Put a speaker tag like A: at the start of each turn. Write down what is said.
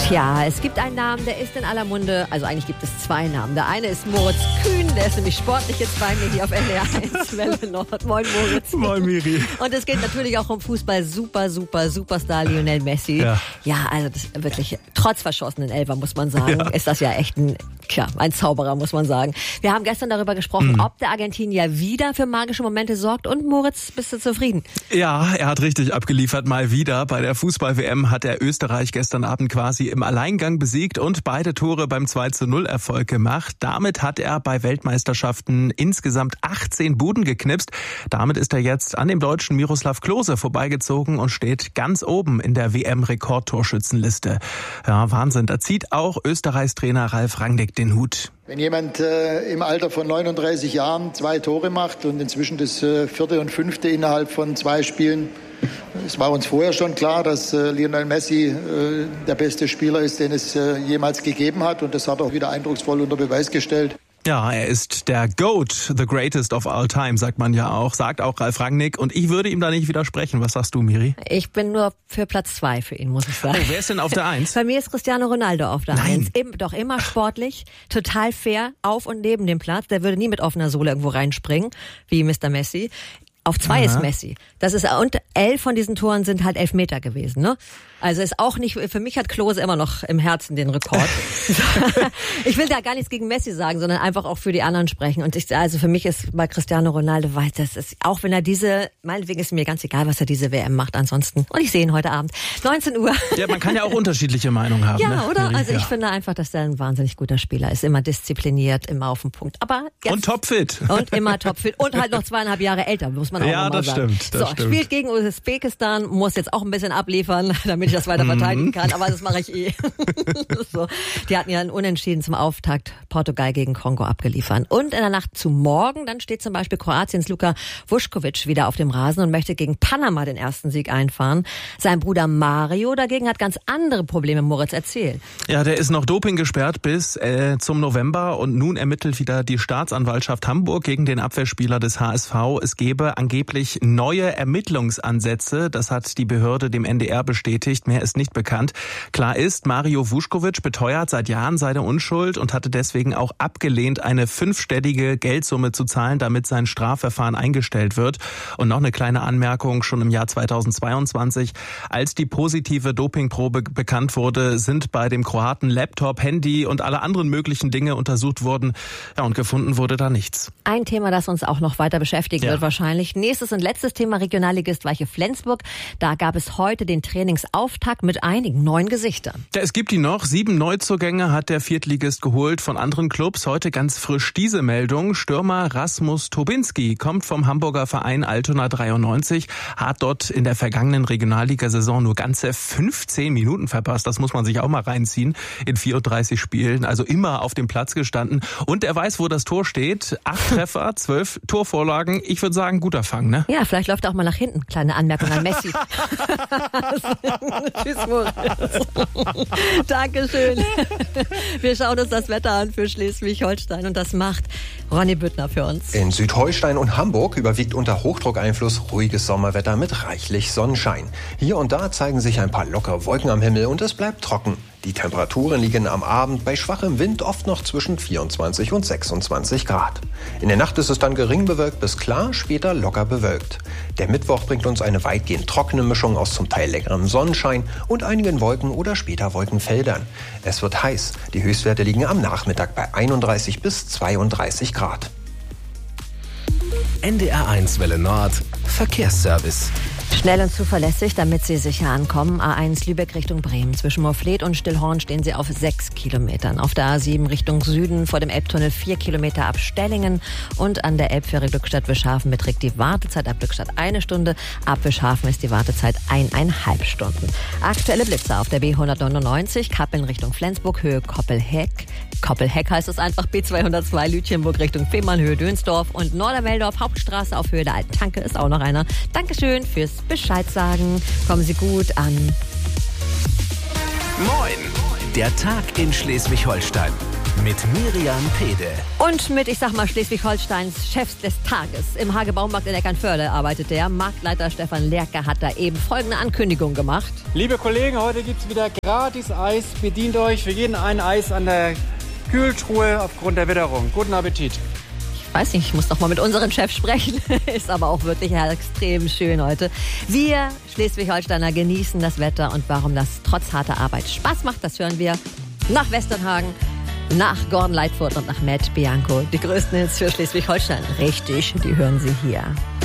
A: Tja, es gibt einen Namen, der ist in aller Munde. Also eigentlich gibt es zwei Namen. Der eine ist Moritz Kühn, der ist nämlich sportlich jetzt bei mir hier auf NDR 1 Welle Nord. Moin Moritz.
B: Moin Miri.
A: Und es geht natürlich auch um Fußball. Superstar Lionel Messi. Ja, also das wirklich trotz verschossenen Elfer, muss man sagen, ist das ja echt ein Zauberer, muss man sagen. Wir haben gestern darüber gesprochen, ob der Argentinier wieder für magische Momente sorgt. Und Moritz, bist du zufrieden?
B: Ja, er hat richtig abgeliefert, mal wieder. Bei der Fußball-WM hat er Österreich gestern Abend quasi im Alleingang besiegt und beide Tore beim 2:0-Erfolg gemacht. Damit hat er bei Weltmeisterschaften insgesamt 18 Buden geknipst. Damit ist er jetzt an dem Deutschen Miroslav Klose vorbeigezogen und steht ganz oben in der WM-Rekordtorschützenliste. Ja, Wahnsinn. Da zieht auch Österreichs Trainer Ralf Rangnick den Hut.
C: Wenn jemand im Alter von 39 Jahren 2 Tore macht und inzwischen das 4. und 5. innerhalb von 2 Spielen, es war uns vorher schon klar, dass Lionel Messi der beste Spieler ist, den es jemals gegeben hat, und das hat er auch wieder eindrucksvoll unter Beweis gestellt.
B: Ja, er ist der GOAT, the greatest of all time, sagt man ja auch, sagt auch Ralf Rangnick. Und ich würde ihm da nicht widersprechen. Was sagst du, Miri?
A: Ich bin nur für Platz 2 für ihn, muss ich sagen.
B: Oh, wer ist denn auf der 1?
A: Bei mir ist Cristiano Ronaldo auf der 1. Doch immer sportlich, total fair, auf und neben dem Platz. Der würde nie mit offener Sohle irgendwo reinspringen, wie Mr. Messi. Auf 2 ist Messi. Das ist, und 11 von diesen Toren sind halt Elfmeter gewesen, ne? Also ist auch nicht, für mich hat Klose immer noch im Herzen den Rekord. Ich will da gar nichts gegen Messi sagen, sondern einfach auch für die anderen sprechen. Und also für mich ist bei Cristiano Ronaldo, weiß das ist, auch wenn er meinetwegen ist mir ganz egal, was er diese WM macht ansonsten. Und ich sehe ihn heute Abend, 19 Uhr.
B: Ja, man kann ja auch unterschiedliche Meinungen haben.
A: Ja,
B: ne?
A: oder? Also ich finde einfach, dass er ein wahnsinnig guter Spieler ist. Immer diszipliniert, immer auf den Punkt. Aber jetzt,
B: und topfit.
A: Und immer topfit. Und halt noch 2,5 Jahre älter, muss man auch mal sagen.
B: Das stimmt.
A: Spielt gegen Usbekistan, muss jetzt auch ein bisschen abliefern, damit ich das weiter verteidigen kann, aber das mache ich eh. So. Die hatten ja ein Unentschieden zum Auftakt Portugal gegen Kongo abgeliefert. Und in der Nacht zu morgen, dann steht zum Beispiel Kroatiens Luka Vuskovic wieder auf dem Rasen und möchte gegen Panama den ersten Sieg einfahren. Sein Bruder Mario dagegen hat ganz andere Probleme, Moritz, erzählt.
B: Ja, der ist noch Doping gesperrt bis zum November und nun ermittelt wieder die Staatsanwaltschaft Hamburg gegen den Abwehrspieler des HSV. Es gebe angeblich neue Ermittlungsansätze. Das hat die Behörde dem NDR bestätigt. Mehr ist nicht bekannt. Klar ist, Mario Vuskovic beteuert seit Jahren seine Unschuld und hatte deswegen auch abgelehnt, eine 5-stellige Geldsumme zu zahlen, damit sein Strafverfahren eingestellt wird. Und noch eine kleine Anmerkung, schon im Jahr 2022, als die positive Dopingprobe bekannt wurde, sind bei dem Kroaten Laptop, Handy und alle anderen möglichen Dinge untersucht worden. Ja, und gefunden wurde da nichts.
A: Ein Thema, das uns auch noch weiter beschäftigen wird wahrscheinlich. Nächstes und letztes Thema, Regionalligist Weiche Flensburg. Da gab es heute den Trainingsauftakt mit einigen neuen Gesichtern.
B: Ja, es gibt die noch. 7 Neuzugänge hat der Viertligist geholt von anderen Clubs. Heute ganz frisch diese Meldung. Stürmer Rasmus Tobinski kommt vom Hamburger Verein Altona 93, hat dort in der vergangenen Regionalligasaison nur ganze 15 Minuten verpasst. Das muss man sich auch mal reinziehen. In 34 Spielen, also immer auf dem Platz gestanden. Und er weiß, wo das Tor steht. 8 Treffer, 12 Torvorlagen. Ich würde sagen, guter Fang, ne?
A: Ja, vielleicht läuft er auch mal nach hinten. Kleine Anmerkung an Messi. Tschüss, Moritz. Dankeschön. Wir schauen uns das Wetter an für Schleswig-Holstein und das macht Ronny Büttner für uns.
D: In Südholstein und Hamburg überwiegt unter Hochdruckeinfluss ruhiges Sommerwetter mit reichlich Sonnenschein. Hier und da zeigen sich ein paar lockere Wolken am Himmel und es bleibt trocken. Die Temperaturen liegen am Abend bei schwachem Wind oft noch zwischen 24 und 26 Grad. In der Nacht ist es dann gering bewölkt bis klar, später locker bewölkt. Der Mittwoch bringt uns eine weitgehend trockene Mischung aus zum Teil längerem Sonnenschein und einigen Wolken oder später Wolkenfeldern. Es wird heiß. Die Höchstwerte liegen am Nachmittag bei 31 bis 32 Grad.
E: NDR 1 Welle Nord Verkehrsservice.
A: Schnell und zuverlässig, damit Sie sicher ankommen. A1 Lübeck Richtung Bremen. Zwischen Moorfleet und Stillhorn stehen Sie auf 6 Kilometern. Auf der A7 Richtung Süden vor dem Elbtunnel 4 Kilometer ab Stellingen. Und an der Elbfähre Glückstadt-Wischhafen beträgt die Wartezeit ab Glückstadt 1 Stunde. Ab Wischhafen ist die Wartezeit 1,5 Stunden. Aktuelle Blitze auf der B199, Kappeln Richtung Flensburg, Höhe Koppelheck. Koppelheck heißt es einfach, B202 Lütjenburg Richtung Fehmarn, Höhe Dönsdorf. Und Nordermeldorf Hauptstraße auf Höhe der Alten Tanke ist auch noch einer. Dankeschön fürs Bescheid sagen. Kommen Sie gut an.
E: Moin! Der Tag in Schleswig-Holstein. mit Miriam Pede.
A: Und mit, ich sag mal, Schleswig-Holsteins Chefs des Tages. Im Hagebaumarkt in Eckernförde arbeitet der. Marktleiter Stefan Lerke hat da eben folgende Ankündigung gemacht.
F: Liebe Kollegen, heute gibt es wieder gratis Eis. Bedient euch für jeden ein Eis an der Kühltruhe aufgrund der Witterung. Guten Appetit.
A: Ich weiß nicht, ich muss doch mal mit unserem Chef sprechen. Ist aber auch wirklich extrem schön heute. Wir Schleswig-Holsteiner genießen das Wetter und warum das trotz harter Arbeit Spaß macht, das hören wir nach Westernhagen, nach Gordon Lightfoot und nach Matt Bianco. Die größten Hits für Schleswig-Holstein. Richtig, die hören Sie hier.